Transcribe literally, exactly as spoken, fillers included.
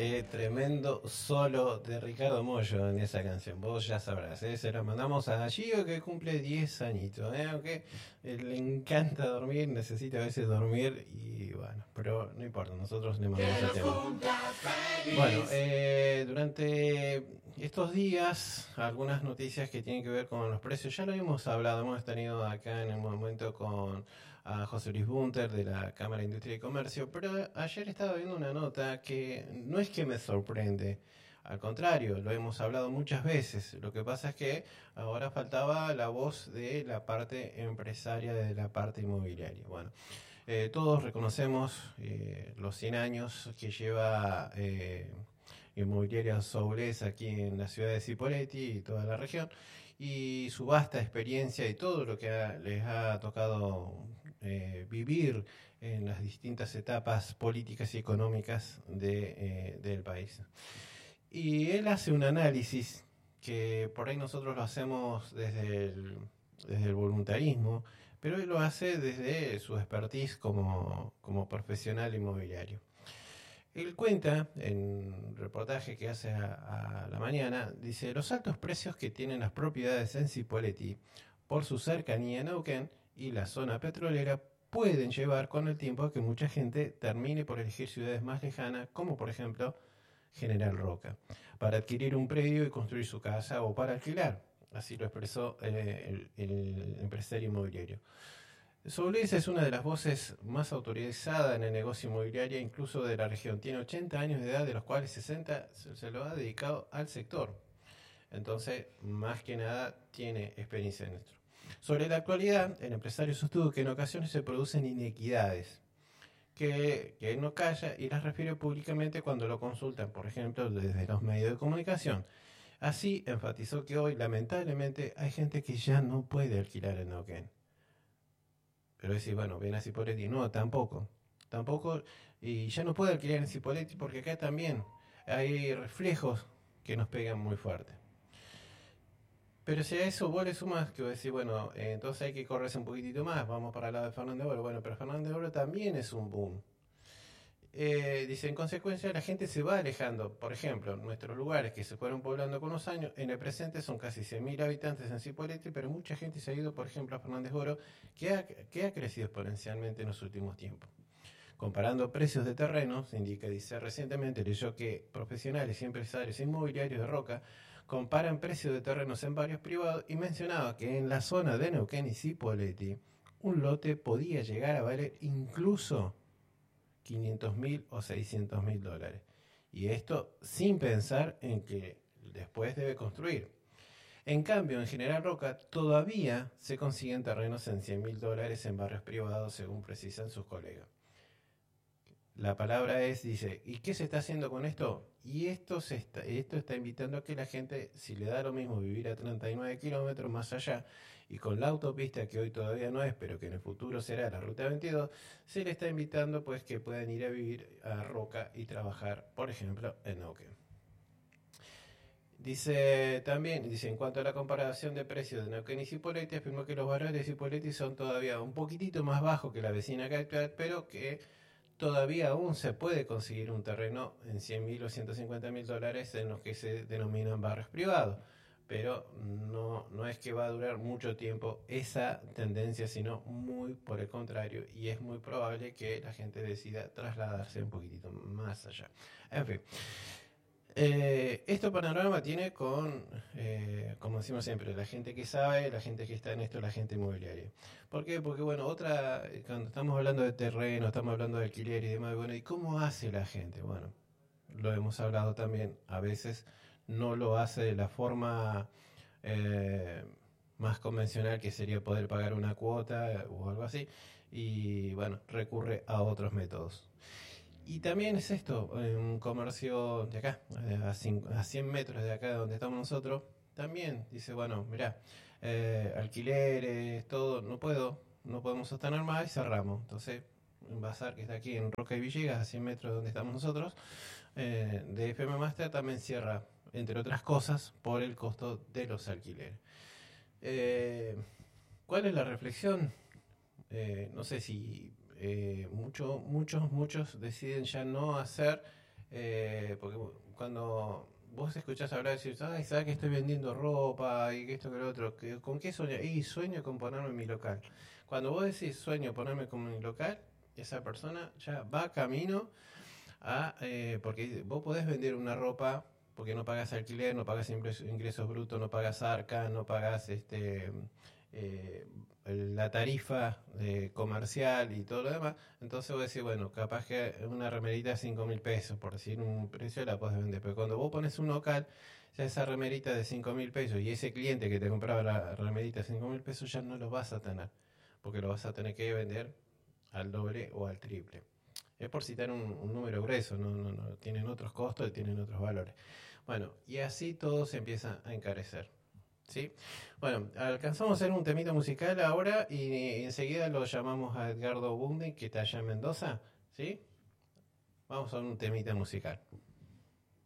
Qué tremendo solo de Ricardo Mollo en esa canción. Vos ya sabrás, ¿eh? Se lo mandamos a Gio que cumple diez añitos, ¿eh? Aunque eh, le encanta dormir, necesita a veces dormir y bueno, pero no importa, nosotros le mandamos el tema. Bueno, eh, durante estos días, algunas noticias que tienen que ver con los precios, ya lo hemos hablado, hemos tenido acá en el momento con a José Luis Bunter de la Cámara de Industria y Comercio, pero ayer estaba viendo una nota que no es que me sorprende, al contrario, lo hemos hablado muchas veces, lo que pasa es que ahora faltaba la voz de la parte empresaria, de la parte inmobiliaria. Bueno, eh, todos reconocemos eh, los cien años que lleva eh, Inmobiliaria Soulés aquí en la ciudad de Cipolletti y toda la región, y su vasta experiencia y todo lo que ha, les ha tocado eh, vivir en las distintas etapas políticas y económicas de, eh, del país. Y él hace un análisis que por ahí nosotros lo hacemos desde el, desde el voluntarismo, pero él lo hace desde su expertise como, como profesional inmobiliario. Él cuenta en un reportaje que hace a, a la mañana, dice, los altos precios que tienen las propiedades en Cipolletti por su cercanía a Neuquén y la zona petrolera pueden llevar con el tiempo a que mucha gente termine por elegir ciudades más lejanas, como por ejemplo General Roca, para adquirir un predio y construir su casa o para alquilar. Así lo expresó eh, el, el empresario inmobiliario. Soulés es una de las voces más autorizadas en el negocio inmobiliario, incluso de la región. Tiene ochenta años de edad, de los cuales sesenta se lo ha dedicado al sector. Entonces, más que nada, tiene experiencia en esto. Sobre la actualidad, el empresario sostuvo que en ocasiones se producen inequidades, que, que él no calla y las refiere públicamente cuando lo consultan, por ejemplo, desde los medios de comunicación. Así, enfatizó que hoy, lamentablemente, hay gente que ya no puede alquilar en Neuquén. Pero decís, bueno, viene a Cipolletti. No, tampoco. Tampoco. Y ya no puede alquilar en Cipolletti porque acá también hay reflejos que nos pegan muy fuerte. Pero si a eso vos le sumas que vos decís, bueno, eh, entonces hay que correrse un poquitito más, vamos para el lado de Fernández de Oro. Bueno, pero Fernández de Oro también es un boom. Eh, dice, en consecuencia la gente se va alejando. Por ejemplo, nuestros lugares que se fueron poblando con los años, en el presente son casi cien mil habitantes en Cipolletti, pero mucha gente se ha ido, por ejemplo, a Fernández de Oro, que ha, que ha crecido exponencialmente en los últimos tiempos. Comparando precios de terrenos, indica, dice, recientemente leyó que profesionales y empresarios inmobiliarios de Roca comparan precios de terrenos en barrios privados y mencionaba que en la zona de Neuquén y Cipolletti un lote podía llegar a valer incluso quinientos mil o seiscientos mil dólares. Y esto sin pensar en que después debe construir. En cambio, en General Roca todavía se consiguen terrenos en cien mil dólares en barrios privados, según precisan sus colegas. La palabra es, dice, ¿y qué se está haciendo con esto? Y esto, se está, esto está invitando a que la gente, si le da lo mismo vivir a treinta y nueve kilómetros más allá, y con la autopista que hoy todavía no es, pero que en el futuro será la ruta veintidós, se le está invitando pues que puedan ir a vivir a Roca y trabajar, por ejemplo, en Neuquén. Dice también, dice, en cuanto a la comparación de precios de Neuquén y Cipolletti, afirmó que los valores de Cipolletti son todavía un poquitito más bajos que la vecina capital, pero que todavía aún se puede conseguir un terreno en cien mil o ciento cincuenta mil dólares en los que se denominan barrios privados. Pero no, no es que va a durar mucho tiempo esa tendencia, sino muy por el contrario, y es muy probable que la gente decida trasladarse un poquitito más allá. En fin. Eh, esto panorama tiene con, eh, como decimos siempre, la gente que sabe, la gente que está en esto, la gente inmobiliaria. ¿Por qué? Porque, bueno, otra, cuando estamos hablando de terreno, estamos hablando de alquiler y demás, bueno, ¿y cómo hace la gente? Bueno, lo hemos hablado también, a veces no lo hace de la forma eh, más convencional, que sería poder pagar una cuota o algo así, y, bueno, recurre a otros métodos. Y también es esto, un comercio de acá, a cien metros de acá donde estamos nosotros, también dice, bueno, mirá, eh, alquileres, todo, no puedo, no podemos sostener más y cerramos. Entonces, un bazar que está aquí en Roca y Villegas, a cien metros de donde estamos nosotros, eh, de F M Master también cierra, entre otras cosas, por el costo de los alquileres. Eh, ¿Cuál es la reflexión? Eh, no sé si... Eh, mucho, muchos, muchos deciden ya no hacer Eh, porque cuando vos escuchás hablar y decís, ay, ¿sabes que estoy vendiendo ropa y que esto que lo otro? ¿Qué- ¿Con qué sueño? Y sueño con ponerme en mi local. Cuando vos decís sueño ponerme con mi local, esa persona ya va camino a... eh, porque vos podés vender una ropa porque no pagas alquiler, no pagas ingresos, ingresos brutos, no pagas arca, no pagas este... eh, la tarifa de comercial y todo lo demás, entonces vos decís, bueno, capaz que una remerita de cinco mil pesos, por decir un precio, la podés vender. Pero cuando vos pones un local, ya esa remerita de cinco mil pesos y ese cliente que te compraba la remerita de cinco mil pesos ya no lo vas a tener, porque lo vas a tener que vender al doble o al triple. Es por citar un, un número grueso, no, no, no, tienen otros costos y tienen otros valores. Bueno, y así todo se empieza a encarecer. ¿Sí? Bueno, alcanzamos a hacer un temita musical ahora y enseguida lo llamamos a Edgardo Bundy, que está allá en Mendoza. ¿Sí? Vamos a un temita musical.